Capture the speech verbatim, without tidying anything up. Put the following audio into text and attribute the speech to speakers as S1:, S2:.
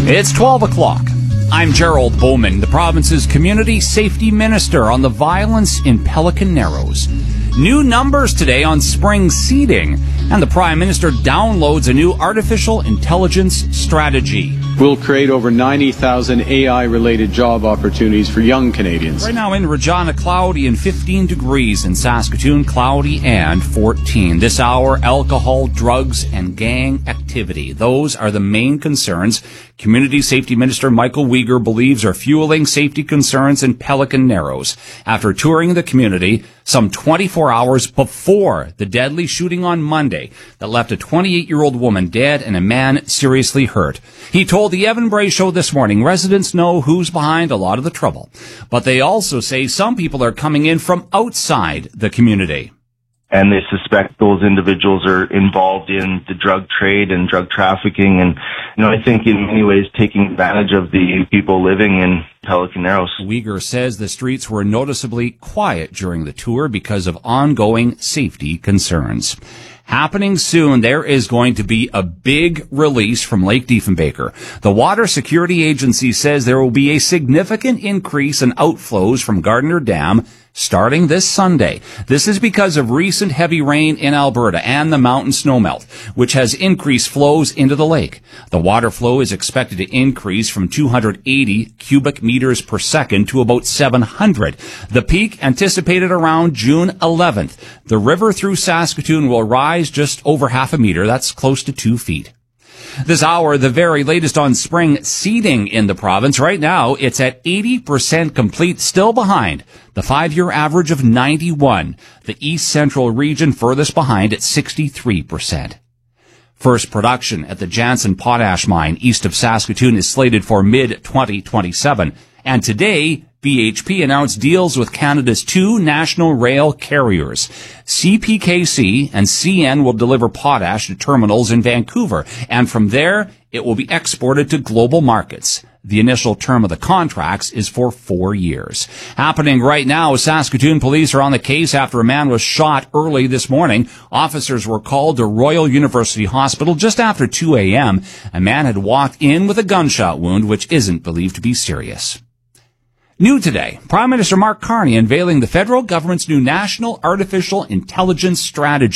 S1: It's twelve o'clock. I'm Gerald Bowman, the province's community safety minister, on the violence in Pelican Narrows. New numbers today on spring seeding, and the Prime Minister downloads a new artificial intelligence strategy.
S2: We'll create over ninety thousand A I-related job opportunities for young Canadians.
S1: Right now in Regina, cloudy and fifteen degrees. In Saskatoon, cloudy and fourteen. This hour, alcohol, drugs, and gang activity. Those are the main concerns Community Safety Minister Michael Uyghur believes are fueling safety concerns in Pelican Narrows after touring the community some twenty-four hours before the deadly shooting on Monday that left a twenty-eight-year-old woman dead and a man seriously hurt. He told the Evan Bray Show this morning residents know who's behind a lot of the trouble, but they also say some people are coming in from outside the community.
S3: And they suspect those individuals are involved in the drug trade and drug trafficking, and you know, I think in many ways taking advantage of the people living in Pelican Narrows.
S1: Uyghur says the streets were noticeably quiet during the tour because of ongoing safety concerns. Happening soon, there is going to be a big release from Lake Diefenbaker. The Water Security Agency says there will be a significant increase in outflows from Gardiner Dam starting this Sunday. This is because of recent heavy rain in Alberta and the mountain snowmelt, which has increased flows into the lake. The water flow is expected to increase from two hundred eighty cubic meters per second to about seven hundred. The peak anticipated around June eleventh. The river through Saskatoon will rise just over half a meter. That's close to two feet. This hour, the very latest on spring seeding in the province. Right now, it's at eighty percent complete, still behind the five-year average of ninety-one. The East Central region furthest behind at sixty-three percent. First production at the Jansen Potash Mine east of Saskatoon is slated for mid twenty twenty-seven. And today, B H P announced deals with Canada's two national rail carriers. C P K C and C N will deliver potash to terminals in Vancouver, and from there, it will be exported to global markets. The initial term of the contracts is for four years. Happening right now, Saskatoon police are on the case after a man was shot early this morning. Officers were called to Royal University Hospital just after two a.m. A man had walked in with a gunshot wound, which isn't believed to be serious. New today, Prime Minister Mark Carney unveiling the federal government's new National Artificial Intelligence Strategy.